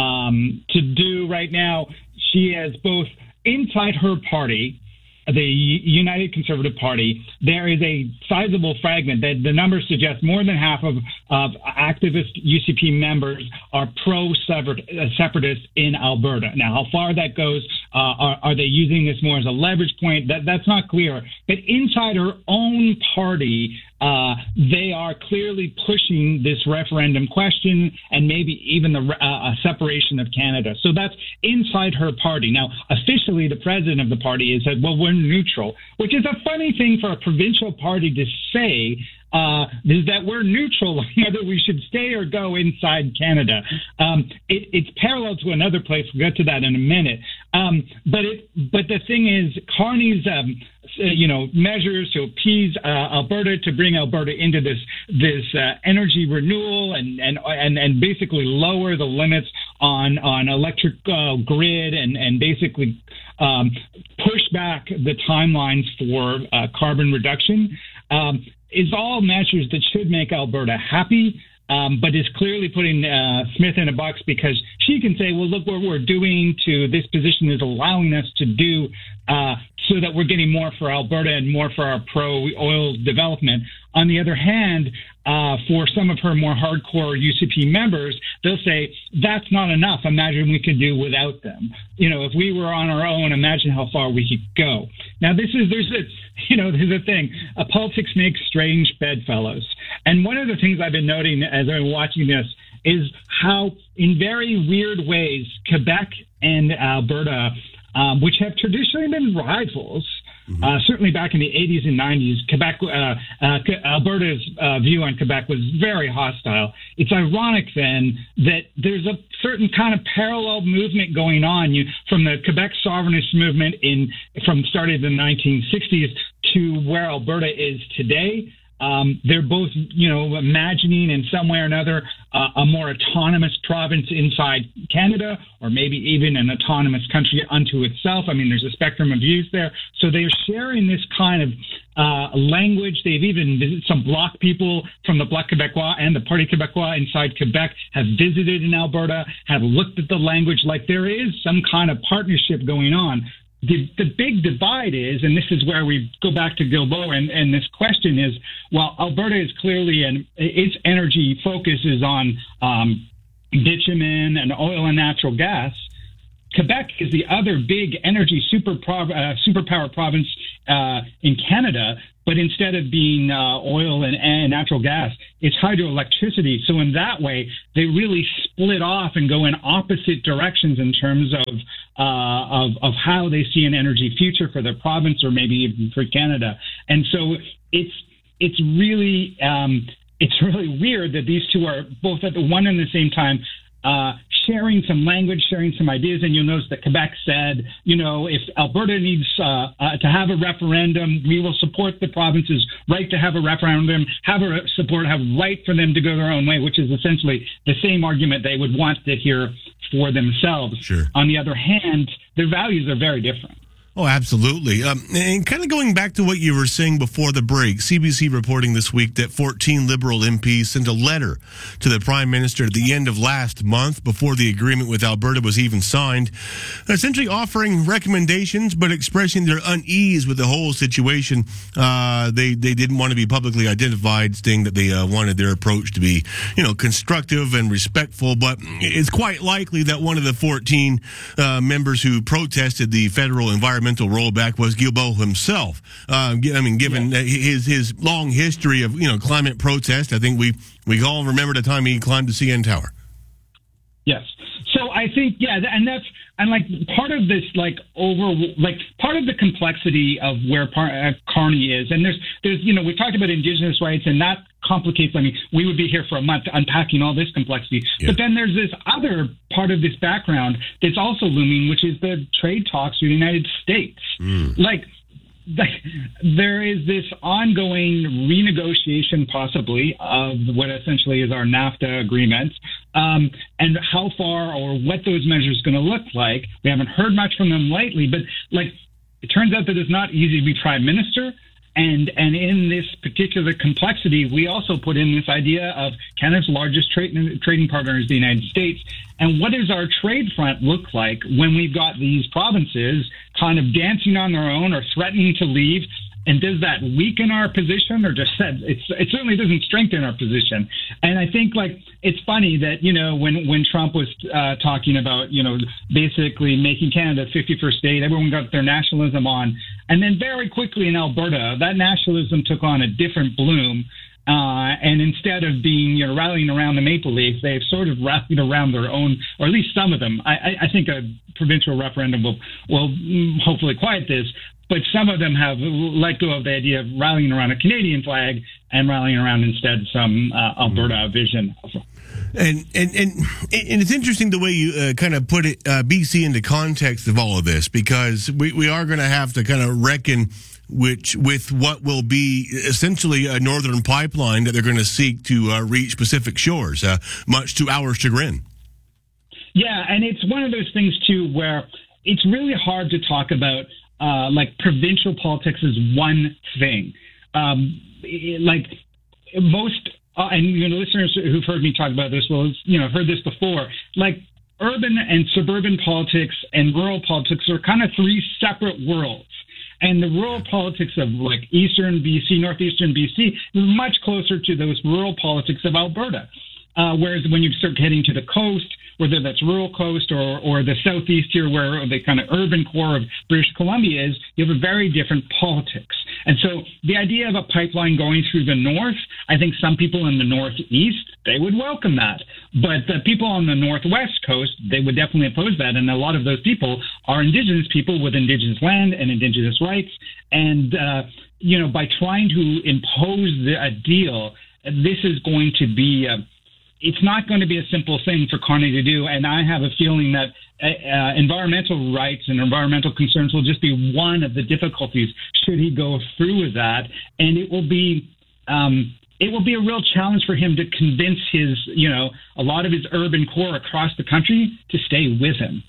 do right now. She has both inside her party, the United Conservative Party, there is a sizable fragment that the numbers suggest more than half of activist UCP members are pro-separatists in Alberta. Now, how far that goes, are they using this more as a leverage point? That's not clear. But inside her own party, they are clearly pushing this referendum question and maybe even a separation of Canada. So that's inside her party. Now, officially, the president of the party has said, well, we're neutral, which is a funny thing for a provincial party to say, is that we're neutral whether we should stay or go inside Canada. It's parallel to another place. We'll get to that in a minute. But the thing is, Carney's measures to appease Alberta, to bring Alberta into this energy renewal and basically lower the limits on electric grid and basically push back the timelines for carbon reduction. Is all measures that should make Alberta happy, but is clearly putting Smith in a box because she can say, well, look, what we're doing to this position is allowing us to do so that we're getting more for Alberta and more for our pro-oil development. On the other hand, for some of her more hardcore UCP members, they'll say, that's not enough. Imagine we could do without them. If we were on our own, imagine how far we could go. Now, there's a thing. Politics makes strange bedfellows. And one of the things I've been noting as I've been watching this is how, in very weird ways, Quebec and Alberta, which have traditionally been rivals, Certainly back in the 80s and 90s, Quebec, Alberta's view on Quebec was very hostile. It's ironic then that there's a certain kind of parallel movement going on from the Quebec sovereignist movement from started in the 1960s to where Alberta is today. They're both, imagining in some way or another a more autonomous province inside Canada, or maybe even an autonomous country unto itself. I mean, there's a spectrum of views there. So they're sharing this kind of language. They've even visited some Bloc people from the Bloc Québécois and the Parti Québécois inside Quebec have visited in Alberta, have looked at the language. Like there is some kind of partnership going on. The big divide is, and this is where we go back to Guilbeault, and this question is, well, Alberta is clearly, and its energy focus is on bitumen and oil and natural gas. Quebec is the other big energy superpower province in Canada, but instead of being oil and natural gas, it's hydroelectricity. So in that way, they really split off and go in opposite directions in terms of how they see an energy future for their province, or maybe even for Canada. And so it's really weird that these two are both at the one and the same time sharing some language, sharing some ideas. And you'll notice that Quebec said, if Alberta needs to have a referendum, we will support the province's right to have a referendum, have right for them to go their own way, which is essentially the same argument they would want to hear for themselves. Sure. On the other hand, their values are very different. Oh, absolutely. And kind of going back to what you were saying before the break, CBC reporting this week that 14 Liberal MPs sent a letter to the Prime Minister at the end of last month, before the agreement with Alberta was even signed, essentially offering recommendations but expressing their unease with the whole situation. They didn't want to be publicly identified, saying that they wanted their approach to be, constructive and respectful. But it's quite likely that one of the 14 members who protested the federal environmental rollback was Guilbeault himself. Given his long history of climate protest, I think we all remember the time he climbed the CN Tower. Yes. So I think part of this part of the complexity of where Carney is, and there's we talked about Indigenous rights, and that complicates. We would be here for a month unpacking all this complexity. Yeah. But then there's this other part of this background that's also looming, which is the trade talks with the United States. There is this ongoing renegotiation, possibly, of what essentially is our NAFTA agreement, and how far or what those measures are going to look like. We haven't heard much from them lately, but it turns out that it's not easy to be prime minister. And in this particular complexity, we also put in this idea of Canada's largest trading partner is the United States. And what does our trade front look like when we've got these provinces kind of dancing on their own or threatening to leave? And does that weaken our position, or just it certainly doesn't strengthen our position? And I think it's funny that when Trump was talking about basically making Canada a 51st state, everyone got their nationalism on, and then very quickly in Alberta, that nationalism took on a different bloom. And instead of being rallying around the Maple Leaf, they've sort of rallied around their own, or at least some of them. I think a provincial referendum will hopefully quiet this. But some of them have let go of the idea of rallying around a Canadian flag and rallying around instead some Alberta vision. And it's interesting the way you kind of put it, BC, into context of all of this, because we are going to have to kind of reckon with what will be essentially a northern pipeline that they're going to seek to reach Pacific shores, much to our chagrin. Yeah, and it's one of those things, too, where it's really hard to talk about provincial politics is one thing. Most, and listeners who've heard me talk about this will have heard this before. Urban and suburban politics and rural politics are kind of three separate worlds. And the rural politics of eastern BC, northeastern BC, is much closer to those rural politics of Alberta. Whereas when you start heading to the coast, whether that's rural coast or the southeast here, where the kind of urban core of British Columbia is, you have a very different politics. And so the idea of a pipeline going through the north, I think some people in the northeast, they would welcome that. But the people on the northwest coast, they would definitely oppose that. And a lot of those people are indigenous people with indigenous land and indigenous rights. And, by trying to impose a deal, this is going to be it's not going to be a simple thing for Carney to do. And I have a feeling that environmental rights and environmental concerns will just be one of the difficulties should he go through with that. And it will be a real challenge for him to convince a lot of his urban core across the country to stay with him.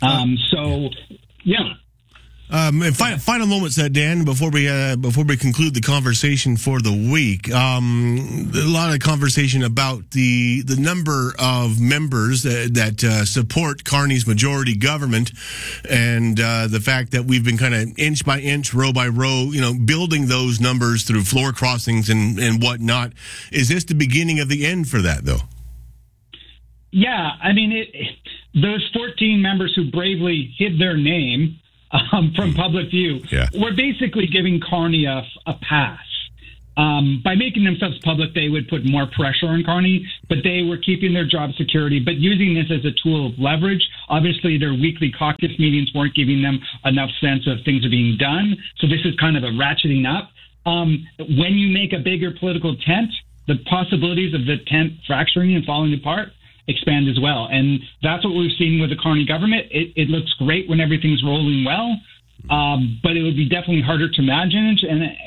And final moments, Dan, before we conclude the conversation for the week. A lot of conversation about the number of members that support Carney's majority government, and the fact that we've been kind of inch by inch, row by row, building those numbers through floor crossings and whatnot. Is this the beginning of the end for that, though? Yeah, I mean, those 14 members who bravely hid their name from public view, we're basically giving Carney a pass. By making themselves public, they would put more pressure on Carney, but they were keeping their job security, but using this as a tool of leverage. Obviously, their weekly caucus meetings weren't giving them enough sense of things are being done, so this is kind of a ratcheting up. When you make a bigger political tent, the possibilities of the tent fracturing and falling apart expand as well. And that's what we've seen with the Carney government. It looks great when everything's rolling well, but it would be definitely harder to manage,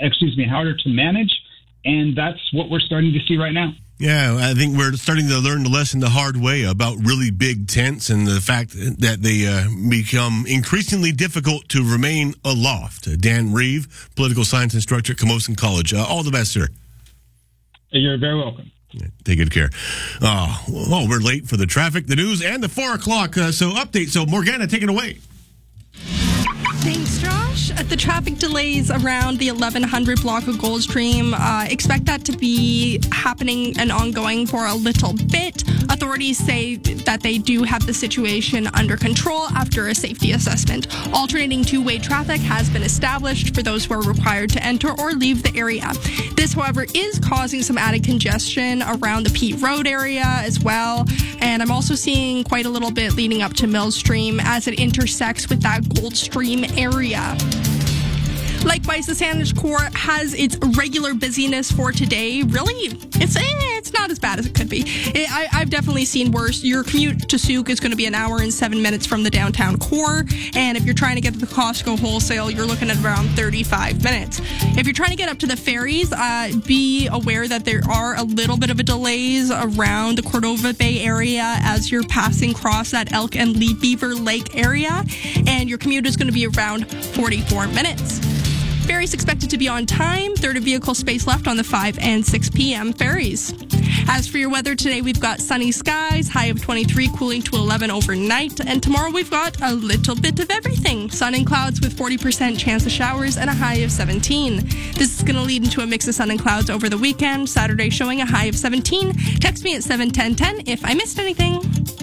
and that's what we're starting to see right now. Yeah, I think we're starting to learn the lesson the hard way about really big tents and the fact that they become increasingly difficult to remain aloft. Dan Reeve, political science instructor at Camosun College. All the best, sir. You're very welcome. Take good care. We're late for the traffic, the news, and the 4 o'clock update. So, Morgana, take it away. Thanks, Josh. The traffic delays around the 1100 block of Goldstream, expect that to be happening and ongoing for a little bit. Authorities say that they do have the situation under control after a safety assessment. Alternating two-way traffic has been established for those who are required to enter or leave the area. This, however, is causing some added congestion around the Pete Road area as well. And I'm also seeing quite a little bit leading up to Millstream as it intersects with that Goldstream area. Likewise, the Saanich Corps has its regular busyness for today. Really, it's not as bad as it could be. I've definitely seen worse. Your commute to Souk is going to be an hour and 7 minutes from the downtown core. And if you're trying to get to the Costco wholesale, you're looking at around 35 minutes. If you're trying to get up to the ferries, be aware that there are a little bit of a delays around the Cordova Bay area as you're passing across that Elk and Lee Beaver Lake area. And your commute is going to be around 44 minutes. Ferries expected to be on time. Third of vehicle space left on the 5 and 6 p.m. ferries. As for your weather today, we've got sunny skies, high of 23, cooling to 11 overnight. And tomorrow we've got a little bit of everything. Sun and clouds with 40% chance of showers and a high of 17. This is going to lead into a mix of sun and clouds over the weekend. Saturday showing a high of 17. Text me at 71010 if I missed anything.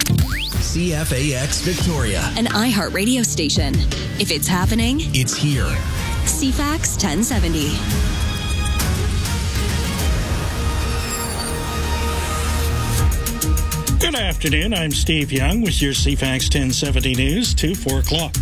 CFAX Victoria. An iHeart radio station. If it's happening, it's here. CFAX 1070. Good afternoon. I'm Steve Young with your CFAX 1070 news to 4 o'clock.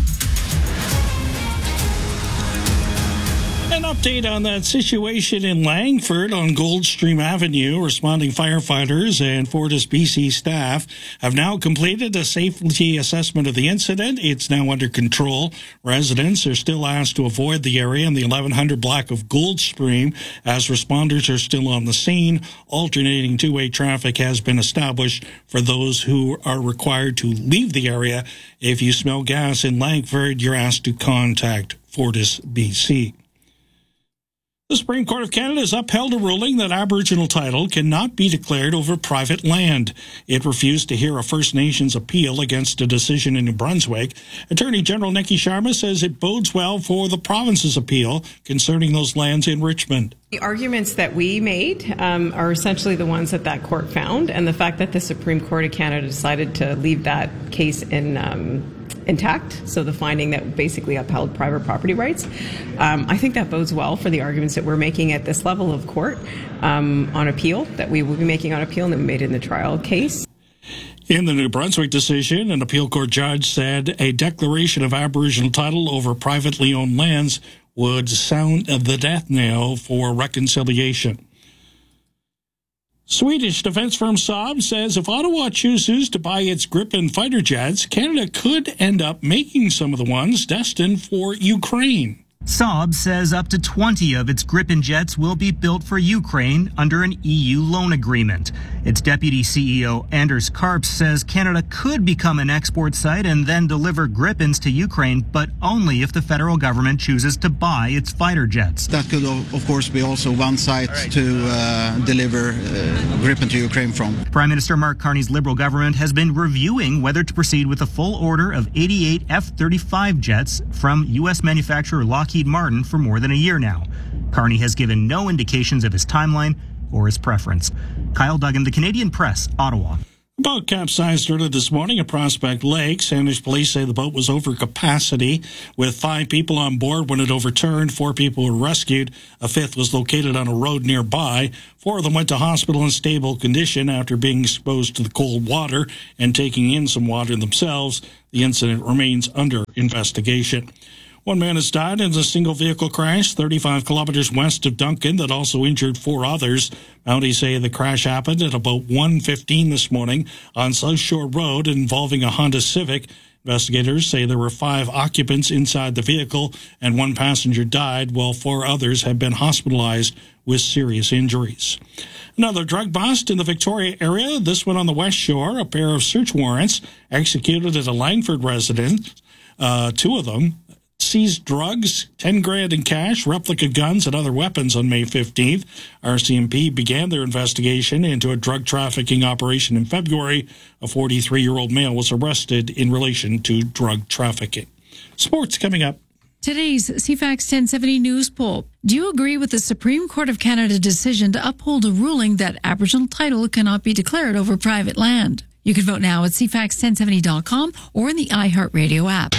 An update on that situation in Langford on Goldstream Avenue. Responding firefighters and FortisBC staff have now completed a safety assessment of the incident. It's now under control. Residents are still asked to avoid the area in the 1100 block of Goldstream as responders are still on the scene. Alternating two-way traffic has been established for those who are required to leave the area. If you smell gas in Langford, you're asked to contact FortisBC. The Supreme Court of Canada has upheld a ruling that Aboriginal title cannot be declared over private land. It refused to hear a First Nations appeal against a decision in New Brunswick. Attorney General Nikki Sharma says it bodes well for the province's appeal concerning those lands in Richmond. The arguments that we made are essentially the ones that court found, and the fact that the Supreme Court of Canada decided to leave that case in intact. So the finding that basically upheld private property rights. I think that bodes well for the arguments that we're making at this level of court on appeal, that we will be making on appeal and that we made in the trial case. In the New Brunswick decision, an appeal court judge said a declaration of Aboriginal title over privately owned lands would sound the death knell for reconciliation. Swedish defense firm Saab says if Ottawa chooses to buy its Gripen fighter jets, Canada could end up making some of the ones destined for Ukraine. Saab says up to 20 of its Gripen jets will be built for Ukraine under an EU loan agreement. Its deputy CEO Anders Karps says Canada could become an export site and then deliver Gripens to Ukraine, but only if the federal government chooses to buy its fighter jets. That could, of course, be also one site to deliver Gripen to Ukraine from. Prime Minister Mark Carney's Liberal government has been reviewing whether to proceed with a full order of 88 F-35 jets from U.S. manufacturer Lockheed Martin for more than a year now. Carney has given no indications of his timeline or his preference. Kyle Duggan, The Canadian Press, Ottawa. A boat capsized early this morning at Prospect Lake. Sandwich police say the boat was over capacity with 5 people on board when it overturned. 4 people were rescued. A 5th was located on a road nearby. 4 of them went to hospital in stable condition after being exposed to the cold water and taking in some water themselves. The incident remains under investigation. 1 man has died in a single-vehicle crash 35 kilometers west of Duncan that also injured 4 others. Mounties say the crash happened at about 1:15 this morning on South Shore Road involving a Honda Civic. Investigators say there were 5 occupants inside the vehicle and 1 passenger died, while 4 others have been hospitalized with serious injuries. Another drug bust in the Victoria area, this one on the West Shore. A pair of search warrants executed at a Langford residence, 2 of them. Seized drugs, 10 grand in cash, replica guns, and other weapons on May 15th. RCMP began their investigation into a drug trafficking operation in February. A 43-year-old male was arrested in relation to drug trafficking. Sports coming up. Today's CFAX 1070 News Poll. Do you agree with the Supreme Court of Canada decision to uphold a ruling that Aboriginal title cannot be declared over private land? You can vote now at cfax1070.com or in the iHeartRadio app.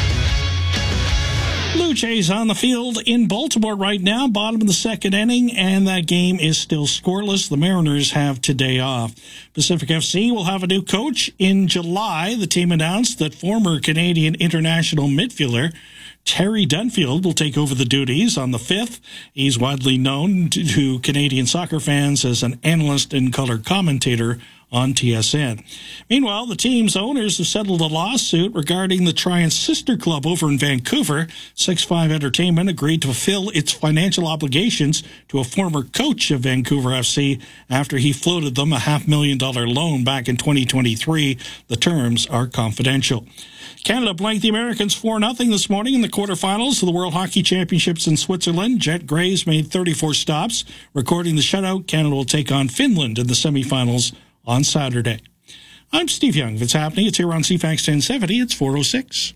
Blue Jays on the field in Baltimore right now, bottom of the 2nd inning, and that game is still scoreless. The Mariners have today off. Pacific FC will have a new coach in July. The team announced that former Canadian international midfielder Terry Dunfield will take over the duties on the 5th. He's widely known to Canadian soccer fans as an analyst and color commentator on TSN. Meanwhile, the team's owners have settled a lawsuit regarding the Trian's sister club over in Vancouver. 6-5 Entertainment agreed to fulfill its financial obligations to a former coach of Vancouver FC after he floated them a $500,000 loan back in 2023. The terms are confidential. Canada blanked the Americans 4-0 this morning in the quarterfinals of the World Hockey Championships in Switzerland. Jet Grays made 34 stops. Recording the shutout, Canada will take on Finland in the semifinals on Saturday. I'm Steve Young. If it's happening, it's here on CFAX 1070. It's 4:06.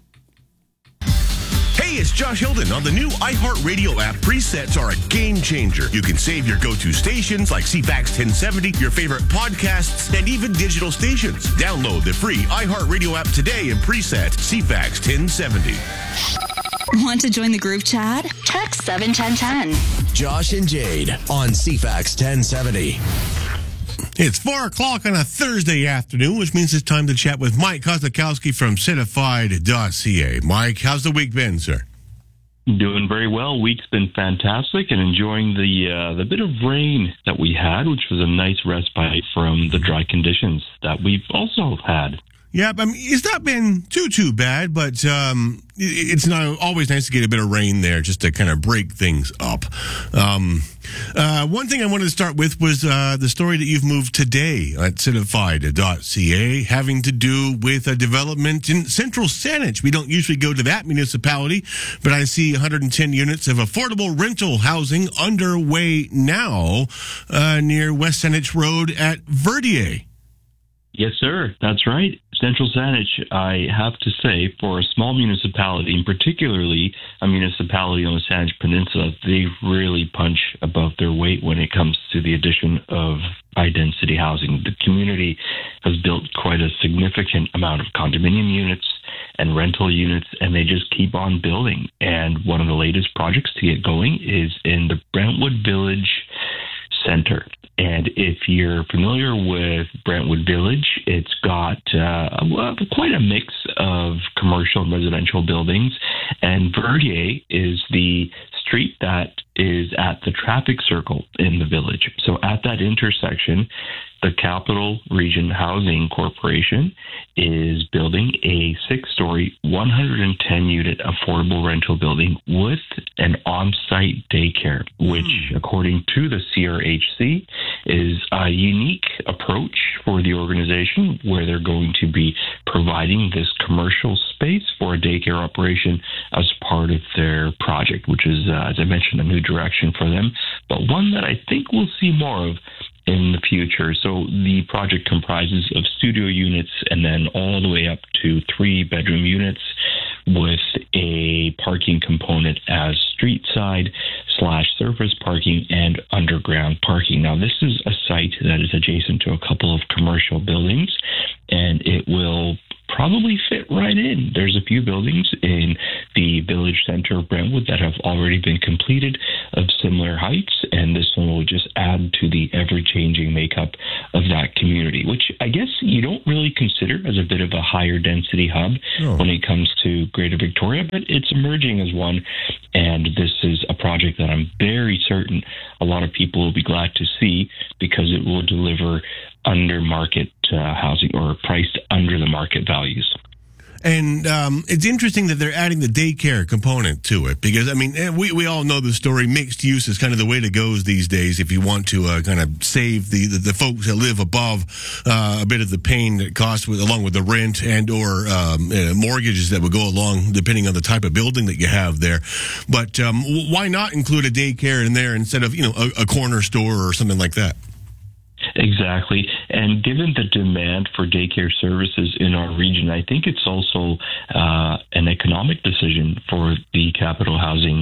Hey, it's Josh Hilden. On the new iHeartRadio app, presets are a game changer. You can save your go-to stations like CFAX 1070, your favorite podcasts, and even digital stations. Download the free iHeartRadio app today and preset CFAX 1070. Want to join the group chat? Text 71010. Josh and Jade on CFAX 1070. It's 4 o'clock on a Thursday afternoon, which means it's time to chat with Mike Kozakowski from Certified.ca. Mike, how's the week been, sir? Doing very well. Week's been fantastic and enjoying the bit of rain that we had, which was a nice respite from the dry conditions that we've also had. Yeah, I mean, it's not been too bad, but it's not always nice to get a bit of rain there just to kind of break things up. One thing I wanted to start with was the story that you've moved today at Certified.ca having to do with a development in Central Saanich. We don't usually go to that municipality, but I see 110 units of affordable rental housing underway now near West Saanich Road at Verdier. Yes, sir. That's right. Central Saanich, I have to say, for a small municipality, and particularly a municipality on the Saanich Peninsula, they really punch above their weight when it comes to the addition of high-density housing. The community has built quite a significant amount of condominium units, and rental units, and they just keep on building. And one of the latest projects to get going is in the Brentwood Village Center. And if you're familiar with Brentwood Village, it's got quite a mix of commercial and residential buildings. And Verdier is the street that is at the traffic circle in the village. So at that intersection, the Capital Region Housing Corporation is building a 6-story, 110-unit affordable rental building with an on-site daycare, which, according to the CRHC, is a unique approach for the organization where they're going to be providing this commercial space for a daycare operation as part of their project, which is, as I mentioned, a new direction for them, but one that I think we'll see more of in the future. So the project comprises of studio units and then all the way up to 3-bedroom units with a parking component as street side / surface parking and underground parking. Now, this is a site that is adjacent to a couple of commercial buildings, and it will probably fit right in. There's a few buildings in the village center of Brentwood that have already been completed of similar heights, and this one will just add to the ever-changing makeup of that community, which I guess you don't really consider as a bit of a higher density hub when it comes to Greater Victoria, but it's emerging as one, and this is a project that I'm very certain a lot of people will be glad to see because it will deliver under market housing or priced under the market values. And it's interesting that they're adding the daycare component to it because, I mean, we all know the story. Mixed use is kind of the way to go these days if you want to kind of save the folks that live above a bit of the pain that costs along with the rent and or mortgages that would go along depending on the type of building that you have there. But why not include a daycare in there instead of, a corner store or something like that? Exactly. And given the demand for daycare services in our region, I think it's also an economic decision for the Capital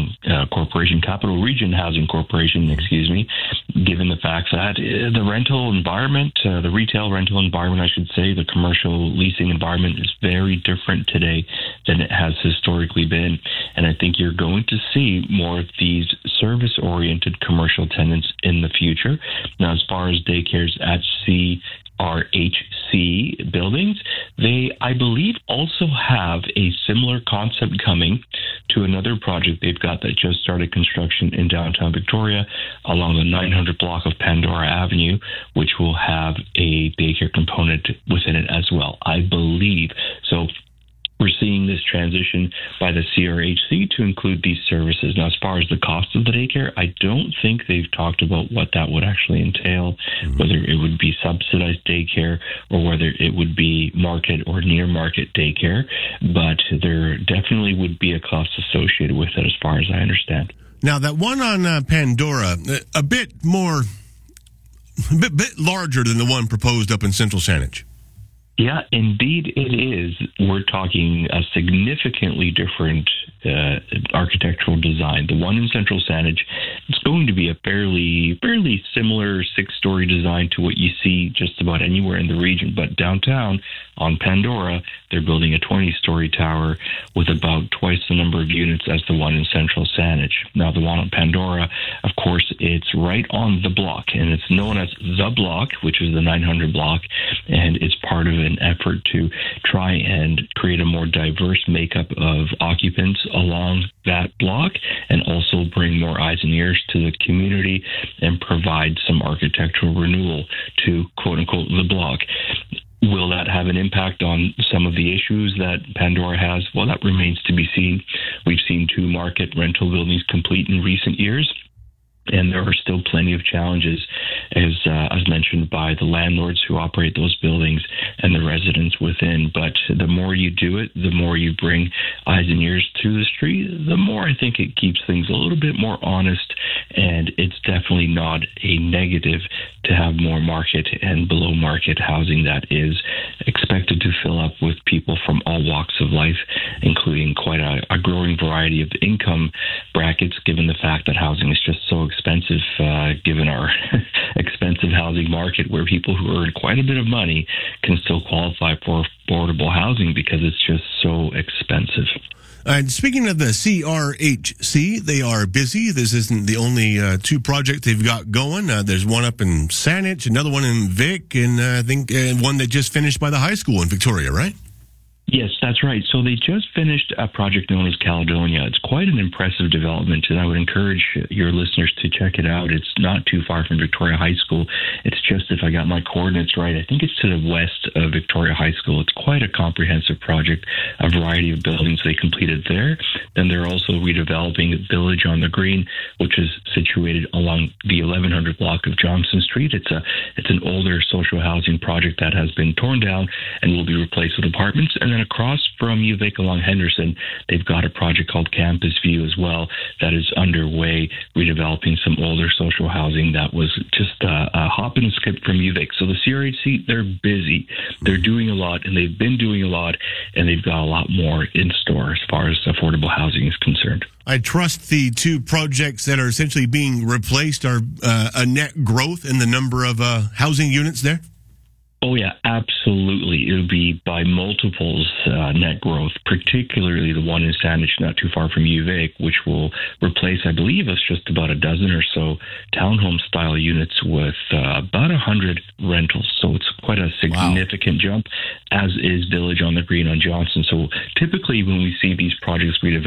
Region Housing Corporation, given the fact that the rental environment, the retail rental environment, I should say, the commercial leasing environment is very different today than it has historically been. And I think you're going to see more of these service-oriented commercial tenants in the future. Now, as far as daycares at CRHC buildings, they, I believe, also have a similar concept coming to another project they've got that just started construction in downtown Victoria along the 900 block of Pandora Avenue, which will have a daycare component within it as well, I believe. So we're seeing this transition by the CRHC to include these services. Now, as far as the cost of the daycare, I don't think they've talked about what that would actually entail, whether it would be subsidized daycare or whether it would be market or near market daycare, but there definitely would be a cost associated with it as far as I understand. Now, that one on Pandora, a bit larger than the one proposed up in Central Saanich. Yeah, indeed it is. We're talking a significantly different architectural design. The one in Central Saanich, it's going to be a fairly similar 6-story design to what you see just about anywhere in the region. But downtown on Pandora, they're building a 20-story tower with about twice the number of units as the one in Central Saanich. Now, the one on Pandora, of course, it's right on the block, and it's known as the block, which is the 900 block, and it's part of an effort to try and create a more diverse makeup of occupants along that block and also bring more eyes and ears to the community and provide some architectural renewal to, quote-unquote, the block. Will that have an impact on some of the issues that Pandora has? Well, that remains to be seen. We've seen 2 market rental buildings complete in recent years, and there are still plenty of challenges, as mentioned by the landlords who operate those buildings and the residents within. But the more you do it, the more you bring eyes and ears to the street, the more I think it keeps things a little bit more honest. And it's definitely not a negative to have more market and below market housing that is expected to fill up with people from all walks of life, including quite a a growing variety of income brackets, given the fact that housing is just so expensive, given our expensive housing market, where people who earn quite a bit of money can still qualify for affordable housing because it's just so expensive. And speaking of the CRHC, they are busy. This isn't the only two projects they've got going. There's one up in Saanich, another one in Vic, and I think one that just finished by the high school in Victoria, right? Yes, that's right. So they just finished a project known as Caledonia. It's quite an impressive development, and I would encourage your listeners to check it out. It's not too far from Victoria High School. It's just, if I got my coordinates right, I think it's to the west of Victoria High School. It's quite a comprehensive project, a variety of buildings they completed there. Then they're also redeveloping Village on the Green, which is situated along the 1100 block of Johnson Street. It's an older social housing project that has been torn down and will be replaced with apartments. And then across from UVic along Henderson, they've got a project called Campus View as well that is underway, redeveloping some older social housing that was just a hop and a skip from UVic. So the CRHC, they're busy. They're doing a lot, and they've been doing a lot, and they've got a lot more in store as far as affordable housing is concerned. I trust the two projects that are essentially being replaced are a net growth in the number of housing units there? Oh, yeah, absolutely. It'll be by multiples net growth, particularly the one in Saanich, not too far from UVic, which will replace, I believe, it's just about a dozen or so townhome-style units with about 100 rentals. So it's quite a significant jump, as is Village on the Green on Johnson. So typically when we see these projects redeveloped,